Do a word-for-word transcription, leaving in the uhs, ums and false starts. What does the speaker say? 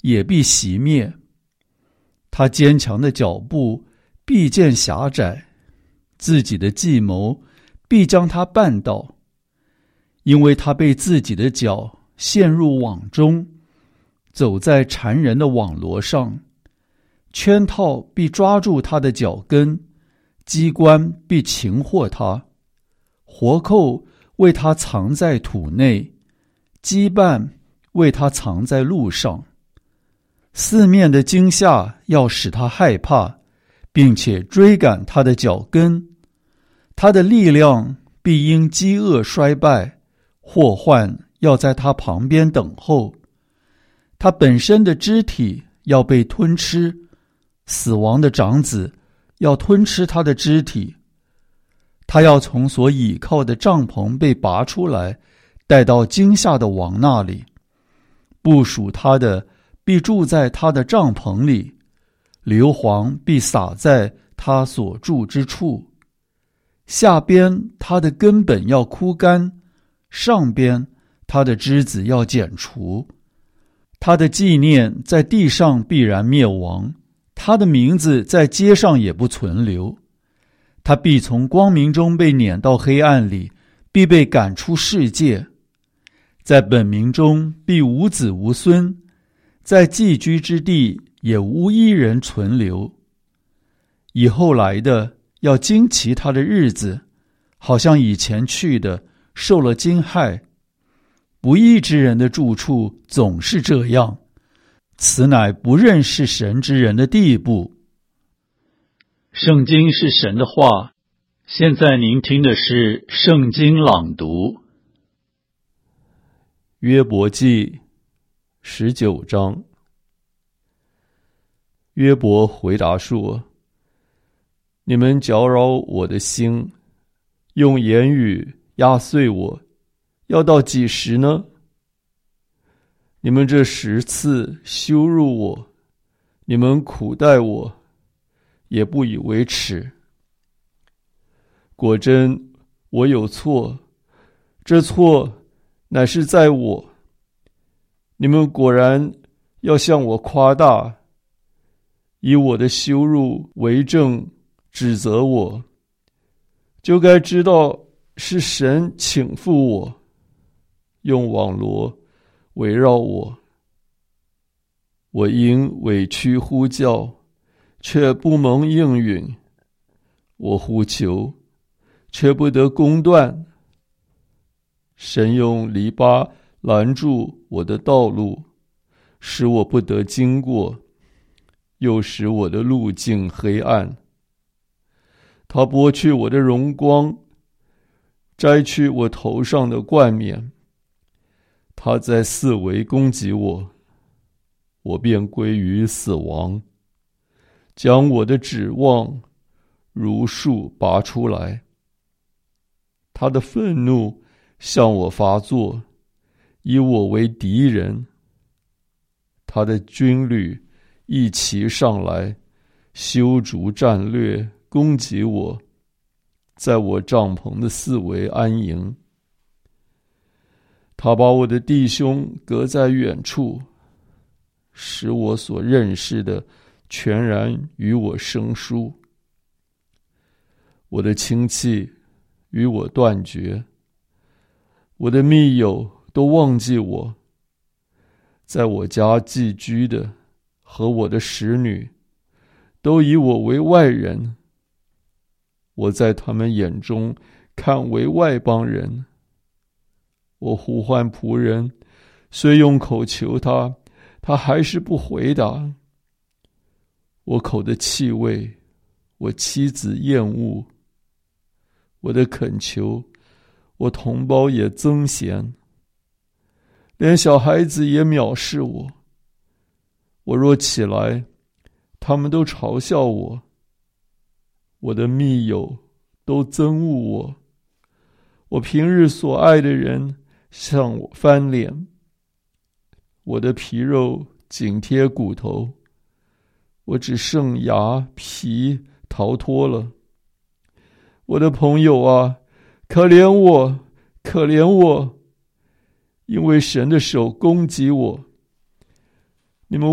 也必熄灭。他坚强的脚步必见狭窄，自己的计谋必将他绊倒，因为他被自己的脚陷入网中，走在缠人的网罗上，圈套必抓住他的脚跟，机关必擒获他，活扣为他藏在土内，羁绊为他藏在路上。四面的惊吓要使他害怕，并且追赶他的脚跟。他的力量必因饥饿衰败，祸患要在他旁边等候。他本身的肢体要被吞吃，死亡的长子要吞吃他的肢体。他要从所倚靠的帐篷被拔出来，带到惊吓的王那里。部属他的必住在他的帐篷里，硫磺必洒在他所住之处。下边他的根本要枯干，上边他的枝子要剪除。他的纪念在地上必然灭亡，他的名字在街上也不存留。他必从光明中被撵到黑暗里，必被赶出世界。在本民中必无子无孙，在寄居之地也无一人存留。以后来的要惊奇他的日子，好像以前去的受了惊骇。不义之人的住处总是这样，此乃不认识神之人的地步。圣经是神的话，现在您听的是圣经朗读。约伯记十九章。约伯回答说：你们搅扰我的心，用言语压碎我，要到几时呢？你们这十次羞辱我，你们苦待我，也不以为耻。果真我有错，这错乃是在我。你们果然要向我夸大，以我的羞辱为证，指责我，就该知道是神倾覆我，用网罗围绕我。我因委屈呼叫，却不蒙应允；我呼求，却不得公断。神用篱笆拦住我的道路，使我不得经过，又使我的路径黑暗。他剥去我的荣光，摘去我头上的冠冕。他在四围攻击我，我便归于死亡，将我的指望如树拔出来。他的愤怒向我发作，以我为敌人。他的军旅一齐上来，修筑战略，攻击我，在我帐篷的四围安营。他把我的弟兄隔在远处，使我所认识的全然与我生疏。我的亲戚与我断绝，我的密友都忘记我。在我家寄居的和我的使女都以我为外人，我在他们眼中看为外邦人。我呼唤仆人，虽用口求他，他还是不回答。我口的气味，我妻子厌恶；我的恳求，我同胞也憎嫌。连小孩子也藐视我。我若起来，他们都嘲笑我。我的密友都憎恶我。我平日所爱的人向我翻脸。我的皮肉紧贴骨头，我只剩牙皮逃脱了。我的朋友啊，可怜我，可怜我，因为神的手攻击我。